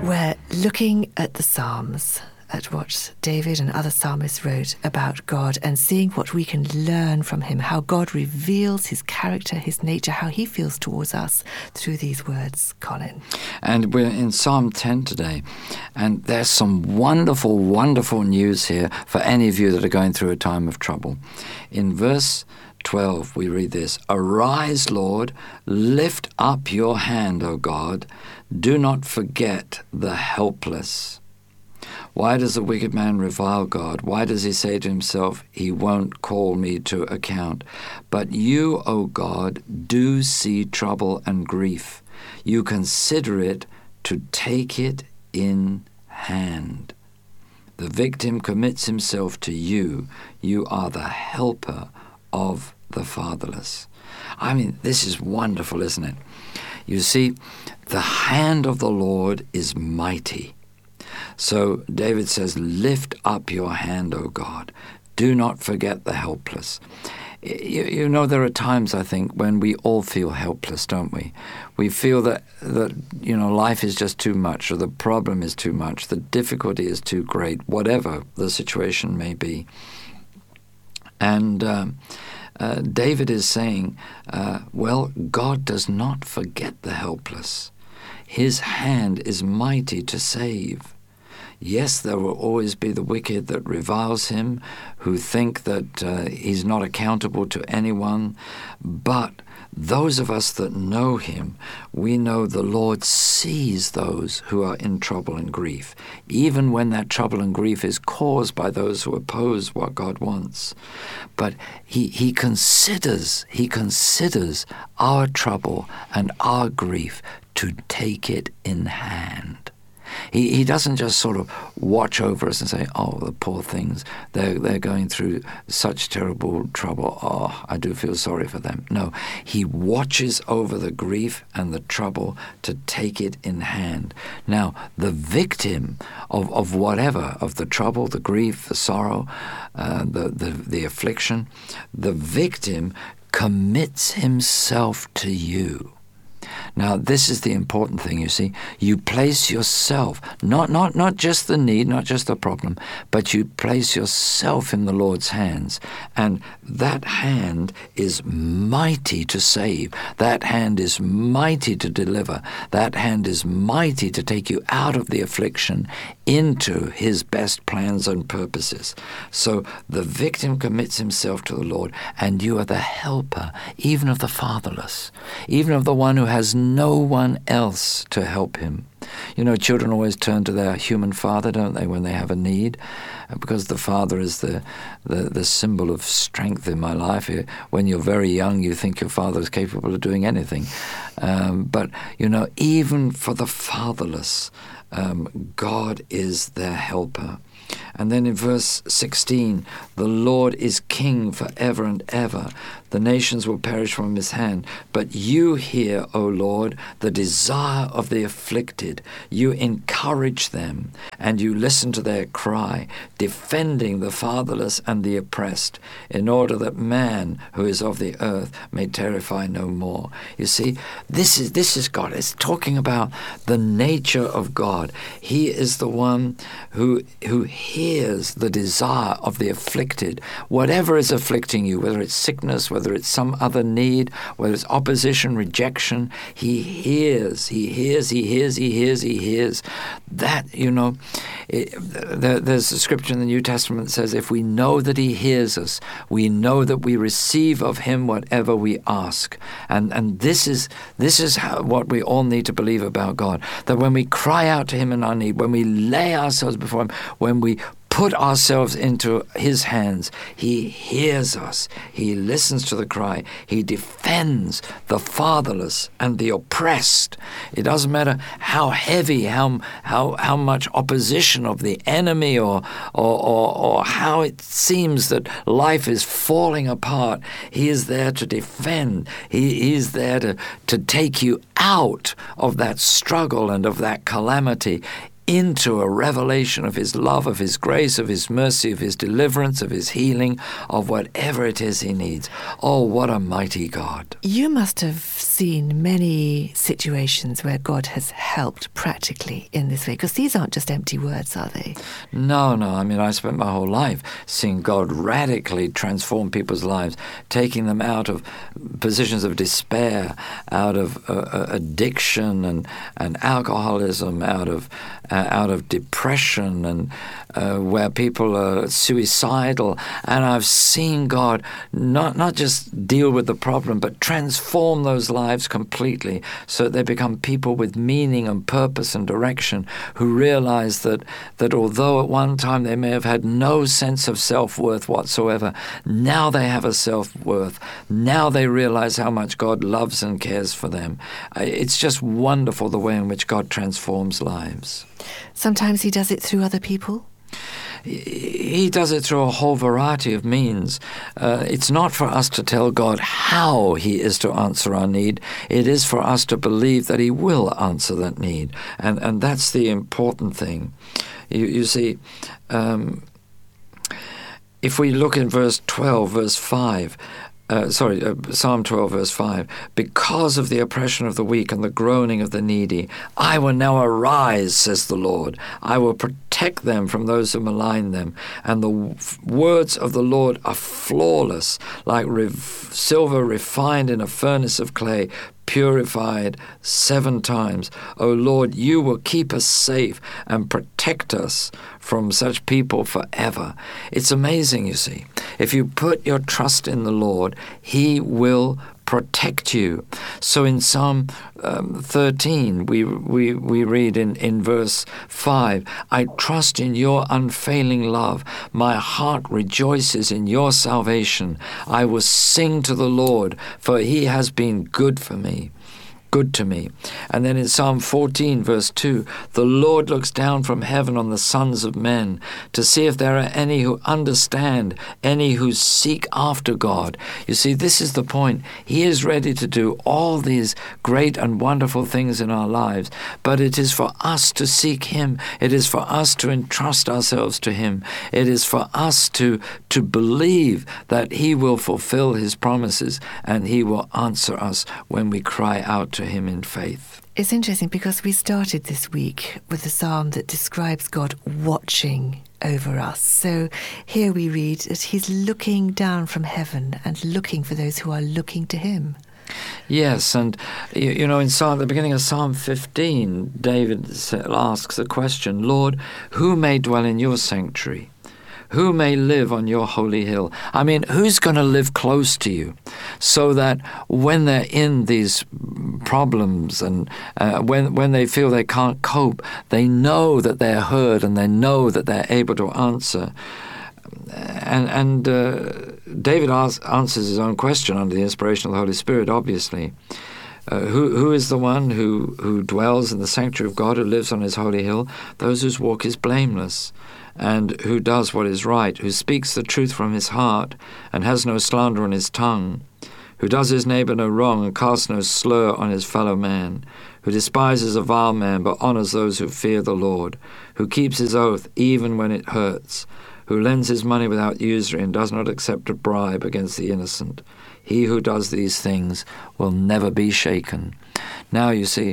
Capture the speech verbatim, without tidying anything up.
We're looking at the Psalms, at what David and other psalmists wrote about God and seeing what we can learn from him, how God reveals his character, his nature, how he feels towards us through these words, Colin. And we're in Psalm ten today, and there's some wonderful, wonderful news here for any of you that are going through a time of trouble. In verse twelve, we read this: "Arise, Lord, lift up your hand, O God. Do not forget the helpless." Why does the wicked man revile God? Why does he say to himself, "He won't call me to account"? But you, O God, do see trouble and grief. You consider it to take it in hand. The victim commits himself to you. You are the helper of the fatherless. I mean, this is wonderful, isn't it? You see, the hand of the Lord is mighty. So David says, lift up your hand, O God. Do not forget the helpless. You, you know, there are times, I think, when we all feel helpless, don't we? We feel that, that, you know, life is just too much, or the problem is too much, the difficulty is too great, whatever the situation may be. And um, uh, David is saying, uh, well, God does not forget the helpless. His hand is mighty to save. Yes, there will always be the wicked that reviles him, who think that uh, he's not accountable to anyone. But those of us that know him, we know the Lord sees those who are in trouble and grief, even when that trouble and grief is caused by those who oppose what God wants. But he, he considers, he considers our trouble and our grief to take it in hand. He he doesn't just sort of watch over us and say, "Oh, the poor things, they're, they're going through such terrible trouble. Oh, I do feel sorry for them." No, he watches over the grief and the trouble to take it in hand. Now, the victim of, of whatever, of the trouble, the grief, the sorrow, uh, the, the, the affliction, the victim commits himself to you. Now, this is the important thing, you see. You place yourself, not, not, not just the need, not just the problem, but you place yourself in the Lord's hands. And that hand is mighty to save. That hand is mighty to deliver. That hand is mighty to take you out of the affliction into his best plans and purposes. So the victim commits himself to the Lord, and you are the helper, even of the fatherless, even of the one who has no one else to help him. You know, children always turn to their human father, don't they, when they have a need? Because the father is the, the, the symbol of strength in my life. When you're very young, you think your father is capable of doing anything. Um, but, you know, even for the fatherless, um, God is their helper. And then in verse sixteen, the Lord is king forever and ever. The nations will perish from his hand. But you hear, O Lord, the desire of the afflicted. You encourage them, and you listen to their cry, defending the fatherless and the oppressed, in order that man who is of the earth may terrify no more. You see, this is this is God. It's talking about the nature of God. He is the one who who hears the desire of the afflicted. Whatever is afflicting you, whether it's sickness, whether it's some other need, whether it's opposition, rejection, he hears, he hears, he hears, he hears, he hears. That, you know, it, there, there's a scripture in the New Testament that says, if we know that he hears us, we know that we receive of him whatever we ask. And and this is this is how, what we all need to believe about God, that when we cry out to him in our need, when we lay ourselves before him, when we put ourselves into his hands, he hears us. He listens to the cry. He defends the fatherless and the oppressed. It doesn't matter how heavy, how how how much opposition of the enemy, or or or, or how it seems that life is falling apart. He is there to defend. He, he is there to, to take you out of that struggle and of that calamity into a revelation of his love, of his grace, of his mercy, of his deliverance, of his healing, of whatever it is he needs. Oh, what a mighty God. You must have seen many situations where God has helped practically in this way, because these aren't just empty words, are they? No, no. I mean, I spent my whole life seeing God radically transform people's lives, taking them out of positions of despair, out of uh, addiction and, and alcoholism, out of uh, out of depression, and uh, where people are suicidal. And I've seen God not not just deal with the problem, but transform those lives completely, so that they become people with meaning and purpose and direction, who realize that that although at one time they may have had no sense of self-worth whatsoever, now they have a self-worth. Now they realize how much God loves and cares for them. It's just wonderful the way in which God transforms lives. Sometimes he does it through other people? He does it through a whole variety of means. Uh, it's not for us to tell God how he is to answer our need. It is for us to believe that he will answer that need. And and that's the important thing. You, you see, um, if we look in verse twelve, verse five, Uh, sorry, uh, Psalm twelve, verse five, because of the oppression of the weak and the groaning of the needy, I will now arise, says the Lord. I will protect them from those who malign them. And the w- words of the Lord are flawless, like rev- silver refined in a furnace of clay, purified seven times. O Lord, you will keep us safe and protect us from such people forever. It's amazing, you see. If you put your trust in the Lord, he will protect you. So in Psalm um, thirteen, we we we read in, in verse five, I trust in your unfailing love. My heart rejoices in your salvation. I will sing to the Lord, for he has been good for me. Good to me. And then in Psalm fourteen, verse two, the Lord looks down from heaven on the sons of men to see if there are any who understand, any who seek after God. You see, this is the point. He is ready to do all these great and wonderful things in our lives, but it is for us to seek him. It is for us to entrust ourselves to him. It is for us to, to believe that he will fulfill his promises, and he will answer us when we cry out to him in faith. It's interesting because we started this week with a psalm that describes God watching over us. So here we read that he's looking down from heaven and looking for those who are looking to him. Yes, and you, you know, in Psalm, the beginning of Psalm fifteen, David asks the question, Lord, who may dwell in your sanctuary? Who may live on your holy hill? I mean, who's going to live close to you so that when they're in these problems and uh, when when they feel they can't cope, they know that they're heard and they know that they're able to answer. And, and uh, David asks, answers his own question under the inspiration of the Holy Spirit, obviously. Uh, who who is the one who, who dwells in the sanctuary of God, who lives on his holy hill? Those whose walk is blameless, and who does what is right, who speaks the truth from his heart, and has no slander on his tongue, who does his neighbor no wrong, and casts no slur on his fellow man, who despises a vile man, but honors those who fear the Lord, who keeps his oath even when it hurts, who lends his money without usury, and does not accept a bribe against the innocent. He who does these things will never be shaken. Now, you see,